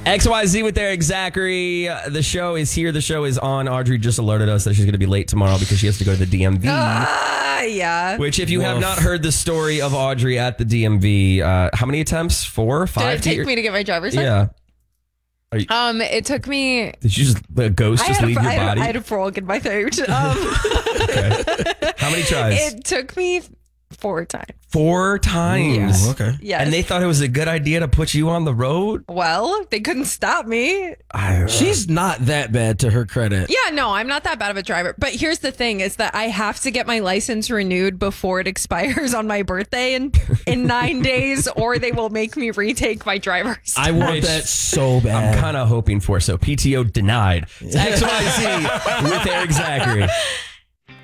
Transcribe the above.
XYZ with Eric Zachary. The show is here. The show is on. Audrey just alerted us that she's going to be late tomorrow because she has to go to the DMV. Yeah. Which, if you have not heard the story of Audrey at the DMV, how many attempts? 4 or 5? Did it take me to get my driver's Yeah. It took me. Did you just the ghost just leave your body? I had a frog in my throat. Okay. How many tries? It took me 4 times. 4 times. Ooh, okay. Yes. And they thought it was a good idea to put you on the road? Well, they couldn't stop me. She's not that bad, to her credit. Yeah, no, I'm not that bad of a driver. But here's the thing is that I have to get my license renewed before it expires on my birthday in 9 days, or they will make me retake my driver's. I want that so bad. I'm kind of hoping for. So PTO denied. It's XYZ with Eric Zachary.